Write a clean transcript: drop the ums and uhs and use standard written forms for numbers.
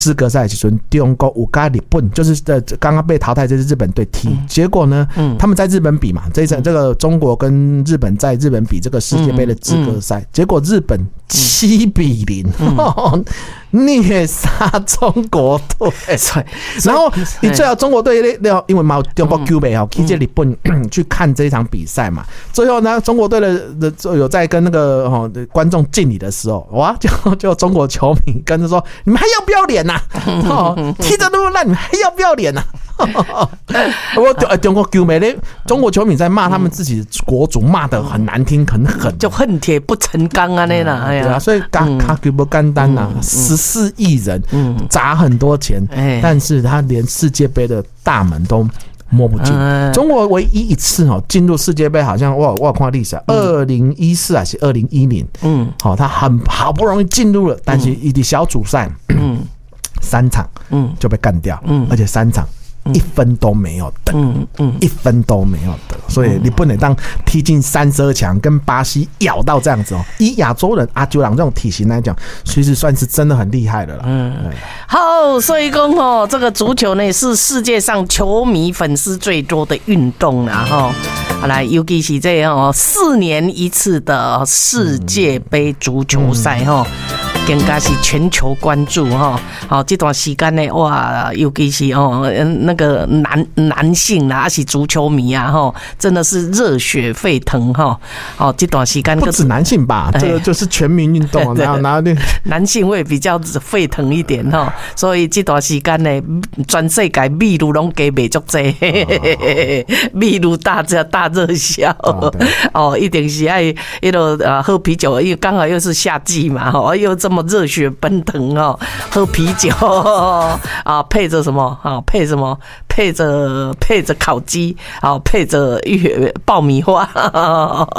资格赛的时候，中国有跟日本就是刚刚被淘汰这支日本队踢，结果呢，他们在日本比嘛，这个中国跟日本在日本比这个世界杯的资格赛，结果日本7-0虐杀中国队，然后你最好中国队因为嘛中国球迷去这日本去看这一场比赛嘛，最后呢中国队的有在跟那个观众敬礼的时候，哇，就中国球迷跟着说：“你们还要不要脸呐？踢得那么烂，你们还要不要脸呐？”中国球迷咧，中国球迷在骂他们自己国主，骂得很难听，很狠， 就恨铁不成钢啊那啦， 对啊，所以卡球不简单呐，14亿人砸很多钱，但是他连世界杯的大门都摸不进。中国唯一一次进入世界杯，好像我有看历史，2014还是2010，他好不容易进入了，但是一的小组赛，3场就被干掉，而且3场1分都没有得，1分都没有得，所以你不能当踢进32强，跟巴西咬到这样子哦。以亚洲人阿九郎这种体型来讲，其实算是真的很厉害的啦。 好，所以说这个足球呢是世界上球迷粉丝最多的运动啦哈。好来，尤其是这样4年一次的世界杯足球赛哈。更加是全球关注哈，好这段时间呢，哇，尤其是那个男性啦，还是足球迷啊哈，真的是热血沸腾哈。哦，这段时间不止男性吧，这个就是全民运动，然后男性会比较沸腾一点哈，所以这段时间呢，全世界秘鲁拢加卖足济，秘鲁大热销哦，一定是爱一路喝啤酒，因为刚好又是夏季嘛，哈，又这么热血奔腾哦，喝啤酒啊，配着什么啊？配什么？配着烤鸡啊，配着爆米花，